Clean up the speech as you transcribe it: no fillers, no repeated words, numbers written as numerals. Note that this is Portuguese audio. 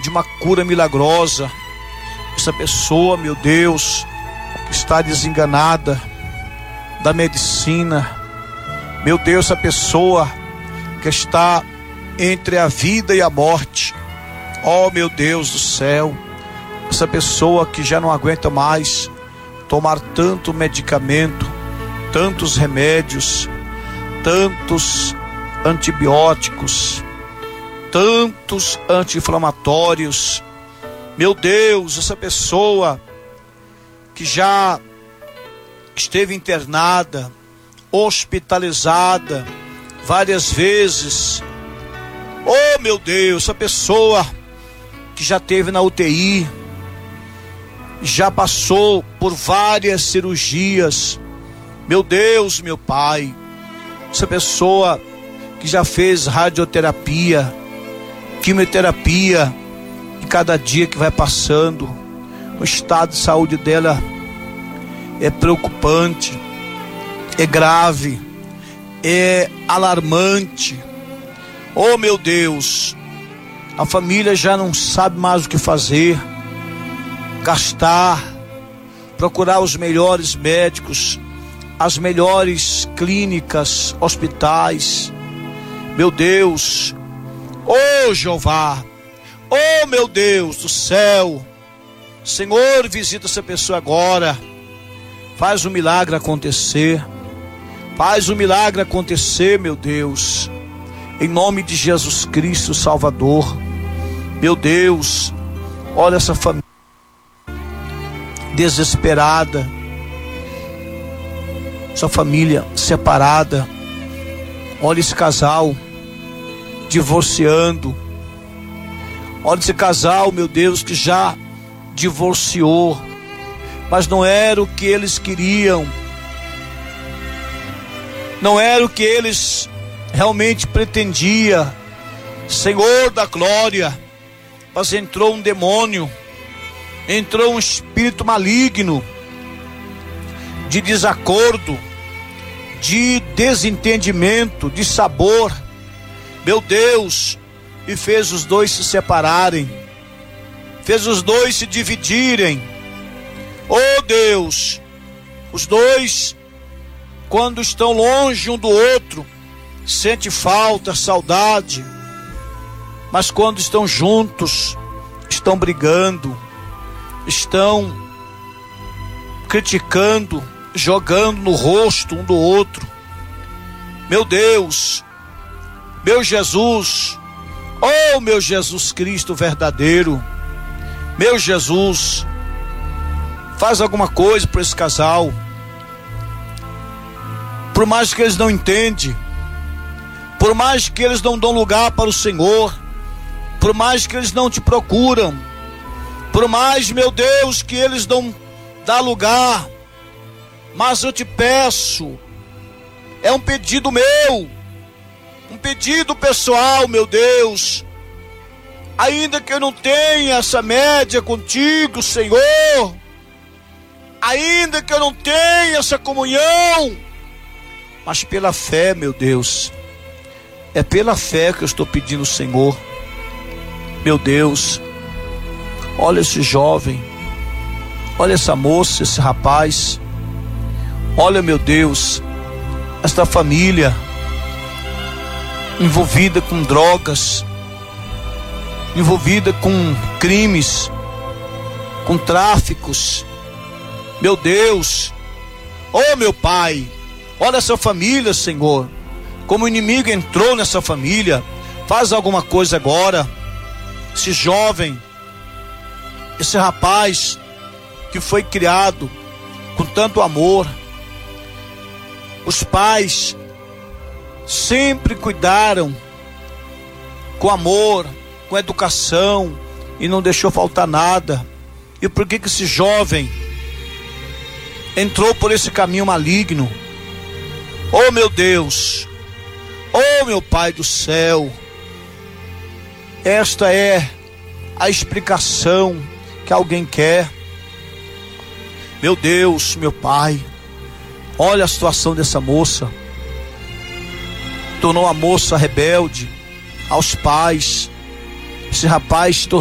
de uma cura milagrosa. Essa pessoa, meu Deus, que está desenganada da medicina, meu Deus, essa pessoa que está entre a vida e a morte, ó meu Deus do céu, essa pessoa que já não aguenta mais tomar tanto medicamento, tantos remédios, tantos antibióticos, tantos anti-inflamatórios. Meu Deus, essa pessoa que já esteve internada, hospitalizada várias vezes. Oh meu Deus, essa pessoa que já esteve na UTI, já passou por várias cirurgias. Meu Deus, meu Pai, essa pessoa que já fez radioterapia, quimioterapia, e cada dia que vai passando, o estado de saúde dela é preocupante, é grave, é alarmante. Oh meu Deus, a família já não sabe mais o que fazer, gastar, procurar os melhores médicos, as melhores clínicas, hospitais. Meu Deus, oh Jeová, oh meu Deus do céu, Senhor, visita essa pessoa agora, faz o milagre acontecer, faz o milagre acontecer, meu Deus, em nome de Jesus Cristo Salvador. Meu Deus, olha essa família desesperada, essa família separada, olha esse casal divorciando, olha esse casal, meu Deus, que já divorciou, mas não era o que eles queriam, não era o que eles realmente pretendiam. Senhor da glória, mas entrou um demônio, entrou um espírito maligno de desacordo, de desentendimento, de sabor, meu Deus, e fez os dois se separarem, fez os dois se dividirem. Oh Deus, os dois, quando estão longe um do outro, sente falta, saudade, mas quando estão juntos, estão brigando, estão criticando, jogando no rosto um do outro. Meu Deus, meu Jesus, oh meu Jesus Cristo verdadeiro, meu Jesus, faz alguma coisa para esse casal. Por mais que eles não entendem, por mais que eles não dão lugar para o Senhor, por mais que eles não te procuram, por mais, meu Deus, que eles não dão lugar, mas eu te peço, é um pedido meu, um pedido pessoal, meu Deus, ainda que eu não tenha essa média contigo, Senhor, ainda que eu não tenha essa comunhão, mas pela fé, meu Deus, é pela fé que eu estou pedindo, Senhor. Meu Deus, olha esse jovem, olha essa moça, esse rapaz, olha, meu Deus, esta família envolvida com drogas, envolvida com crimes, com tráficos. Meu Deus, oh meu Pai, olha essa família, Senhor, como o inimigo entrou nessa família. Faz alguma coisa agora. Esse jovem, esse rapaz que foi criado com tanto amor, os pais sempre cuidaram com amor, com educação, e não deixou faltar nada. E por que esse jovem entrou por esse caminho maligno? Oh meu Deus, oh meu Pai do céu, esta é a explicação que alguém quer. Meu Deus, meu Pai, olha a situação dessa moça, tornou a moça rebelde aos pais. Esse rapaz